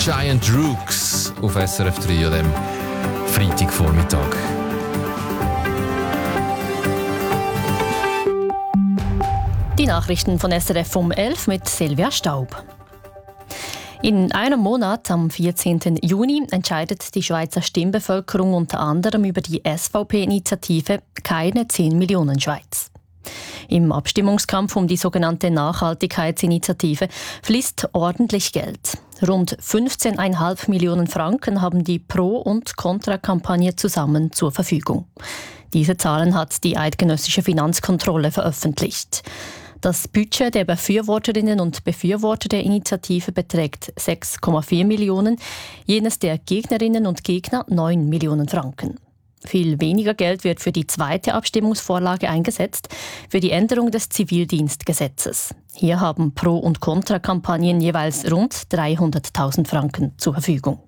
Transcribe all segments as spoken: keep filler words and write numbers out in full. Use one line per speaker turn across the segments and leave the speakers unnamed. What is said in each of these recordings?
Giant Rooks auf S R F drei an diesem Freitagvormittag.
Die Nachrichten von S R F um elf mit Silvia Staub. In einem Monat, am vierzehnten Juni, entscheidet die Schweizer Stimmbevölkerung unter anderem über die S V P-Initiative «Keine zehn Millionen Schweiz». Im Abstimmungskampf um die sogenannte Nachhaltigkeitsinitiative fließt ordentlich Geld. Rund fünfzehn Komma fünf Millionen Franken haben die Pro- und Kontra-Kampagne zusammen zur Verfügung. Diese Zahlen hat die eidgenössische Finanzkontrolle veröffentlicht. Das Budget der Befürworterinnen und Befürworter der Initiative beträgt sechs Komma vier Millionen, jenes der Gegnerinnen und Gegner neun Millionen Franken. Viel weniger Geld wird für die zweite Abstimmungsvorlage eingesetzt, für die Änderung des Zivildienstgesetzes. Hier haben Pro- und Kontra-Kampagnen jeweils rund dreihunderttausend Franken zur Verfügung.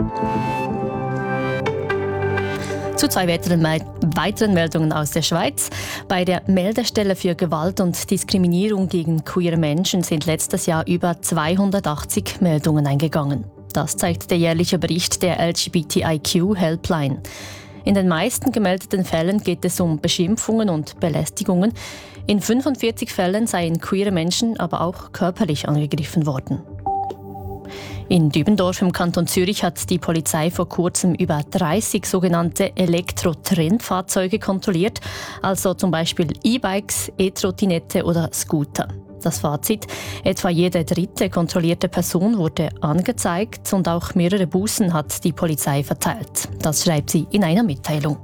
Zu zwei weiteren, weiteren Meldungen aus der Schweiz. Bei der Meldestelle für Gewalt und Diskriminierung gegen queere Menschen sind letztes Jahr über zweihundertachtzig Meldungen eingegangen. Das zeigt der jährliche Bericht der L G B T I Q Helpline. In den meisten gemeldeten Fällen geht es um Beschimpfungen und Belästigungen. In fünfundvierzig Fällen seien queere Menschen aber auch körperlich angegriffen worden. In Dübendorf im Kanton Zürich hat die Polizei vor kurzem über dreißig sogenannte Elektro-Trendfahrzeuge kontrolliert, also zum Beispiel E-Bikes, E-Trottinette oder Scooter. Das Fazit: Etwa jede dritte kontrollierte Person wurde angezeigt und auch mehrere Bußen hat die Polizei verteilt. Das schreibt sie in einer Mitteilung.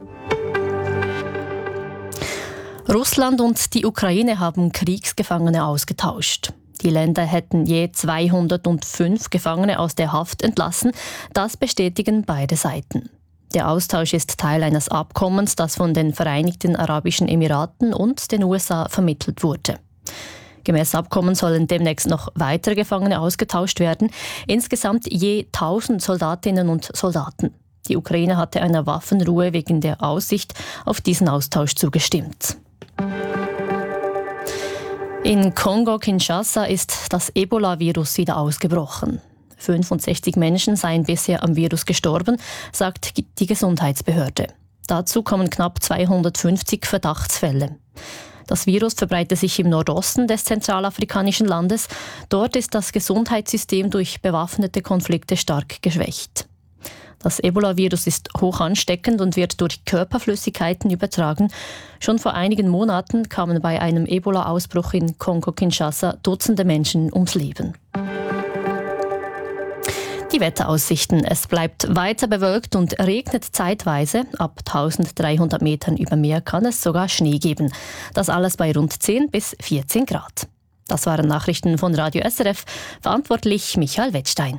Russland und die Ukraine haben Kriegsgefangene ausgetauscht. Die Länder hätten je zweihundertfünf Gefangene aus der Haft entlassen. Das bestätigen beide Seiten. Der Austausch ist Teil eines Abkommens, das von den Vereinigten Arabischen Emiraten und den U S A vermittelt wurde. Gemäß Abkommen sollen demnächst noch weitere Gefangene ausgetauscht werden, insgesamt je tausend Soldatinnen und Soldaten. Die Ukraine hatte einer Waffenruhe wegen der Aussicht auf diesen Austausch zugestimmt. In Kongo-Kinshasa ist das Ebola-Virus wieder ausgebrochen. fünfundsechzig Menschen seien bisher am Virus gestorben, sagt die Gesundheitsbehörde. Dazu kommen knapp zweihundertfünfzig Verdachtsfälle. Das Virus verbreitet sich im Nordosten des zentralafrikanischen Landes. Dort ist das Gesundheitssystem durch bewaffnete Konflikte stark geschwächt. Das Ebola-Virus ist hoch ansteckend und wird durch Körperflüssigkeiten übertragen. Schon vor einigen Monaten kamen bei einem Ebola-Ausbruch in Kongo-Kinshasa Dutzende Menschen ums Leben. Die Wetteraussichten. Es bleibt weiter bewölkt und regnet zeitweise. Ab eintausenddreihundert Metern über Meer kann es sogar Schnee geben. Das alles bei rund zehn bis vierzehn Grad. Das waren Nachrichten von Radio S R F. Verantwortlich Michael Wettstein.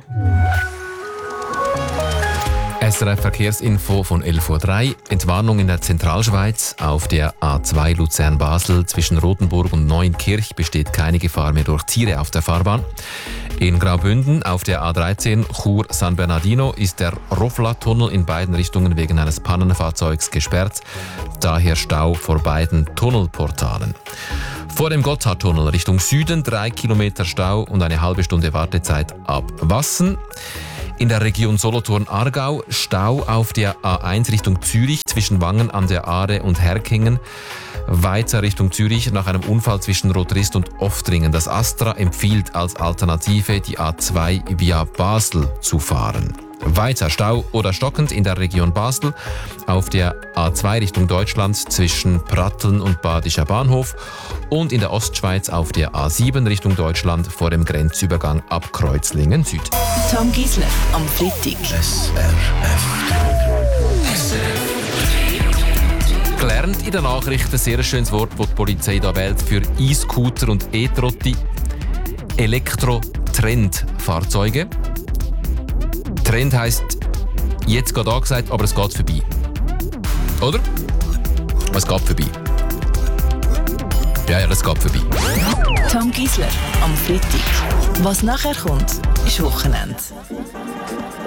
S R F-Verkehrsinfo von elf Uhr drei. Entwarnung in der Zentralschweiz. Auf der A zwei Luzern-Basel zwischen Rotenburg und Neunkirch besteht keine Gefahr mehr durch Tiere auf der Fahrbahn. In Graubünden auf der A dreizehn Chur-San Bernardino ist der Rofla-Tunnel in beiden Richtungen wegen eines Pannenfahrzeugs gesperrt. Daher Stau vor beiden Tunnelportalen. Vor dem Gotthardtunnel Richtung Süden drei Kilometer Stau und eine halbe Stunde Wartezeit ab Wassen. In der Region Solothurn-Aargau Stau auf der A eins Richtung Zürich zwischen Wangen an der Aare und Herkingen. Weiter Richtung Zürich nach einem Unfall zwischen Rotrist und Oftringen. Das Astra empfiehlt als Alternative, die A zwei via Basel zu fahren. Weiter Stau oder stockend in der Region Basel auf der A zwei Richtung Deutschland zwischen Pratteln und Badischer Bahnhof und in der Ostschweiz auf der A sieben Richtung Deutschland vor dem Grenzübergang ab Kreuzlingen Süd.
Tom Gisler am Freitag.
S R F. Gelernt in den Nachrichten, sehr schönes Wort, das die Polizei da wählt für E-Scooter und E-Trotti. Elektro-Trendfahrzeuge. Trend heisst, jetzt gerade angesagt, aber es geht vorbei. Oder? Es geht vorbei. Ja, ja, das geht vorbei.
Tom Gisler am Freitag. Was nachher kommt, ist Wochenende.